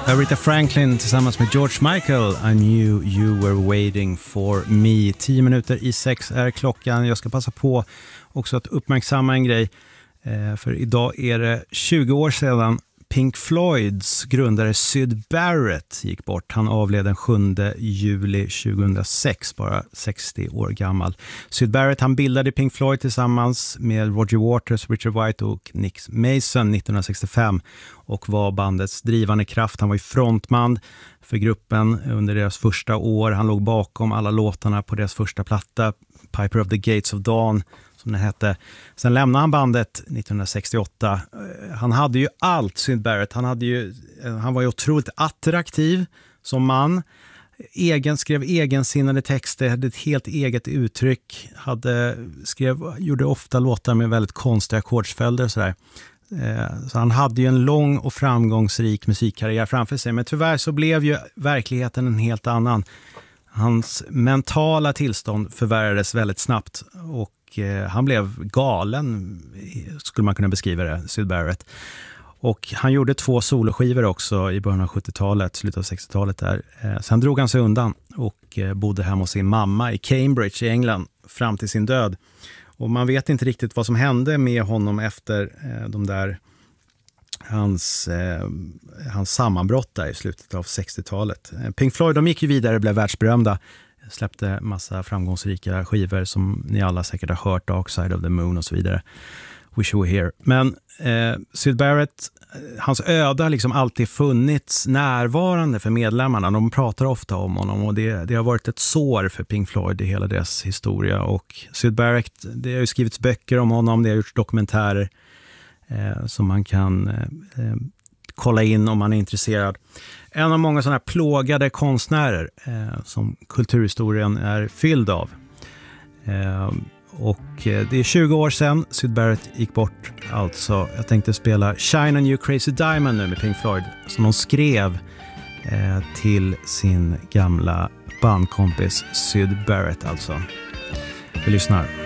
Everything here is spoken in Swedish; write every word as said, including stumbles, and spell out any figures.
Aretha Franklin tillsammans med George Michael, I knew you were waiting for me. Tio minuter i sex är klockan. Jag ska passa på också att uppmärksamma en grej. För idag är det tjugo år sedan Pink Floyds grundare Syd Barrett gick bort. Han avled den sjunde juli tjugohundrasex, bara sextio år gammal. Syd Barrett, han bildade Pink Floyd tillsammans med Roger Waters, Richard White och Nick Mason nittonhundrasextiofem och var bandets drivande kraft. Han var ju frontman för gruppen under deras första år. Han låg bakom alla låtarna på deras första platta, Piper of the Gates of Dawn, som det hette. Sen lämnade han bandet nittonhundrasextioåtta. Han hade ju allt, Syd Barrett. Han, hade ju, han var ju otroligt attraktiv som man. Egen, skrev egensinnade texter, hade ett helt eget uttryck. Hade, skrev, gjorde ofta låtar med väldigt konstiga ackordsföljder. Sådär. Så han hade ju en lång och framgångsrik musikkarriär framför sig. Men tyvärr så blev ju verkligheten en helt annan. Hans mentala tillstånd förvärrades väldigt snabbt och han blev galen, skulle man kunna beskriva det, Syd Barrett. Och han gjorde två soloskivor också i början av sjuttiotalet, slutet av sextiotalet där. Sen drog han sig undan och bodde hemma hos sin mamma i Cambridge i England fram till sin död. Och man vet inte riktigt vad som hände med honom efter de där hans, eh, hans sammanbrott där i slutet av sextiotalet. Pink Floyd, de gick ju vidare och blev världsberömda. Släppte massa framgångsrika skivor som ni alla säkert har hört, Dark Side of the Moon och så vidare. Wish You Were Here. Men eh, Syd Barrett, hans öde har liksom alltid funnits närvarande för medlemmarna. De pratar ofta om honom och det, det har varit ett sår för Pink Floyd i hela deras historia. Och Syd Barrett, det har ju skrivits böcker om honom, det har gjorts dokumentärer eh, som man kan eh, kolla in om man är intresserad. En av många sådana här plågade konstnärer eh, som kulturhistorien är fylld av. Eh, och eh, det är tjugo år sedan Syd Barrett gick bort. Alltså, jag tänkte spela Shine on You Crazy Diamond nu med Pink Floyd som de skrev eh, till sin gamla bandkompis Syd Barrett alltså. Vi lyssnar.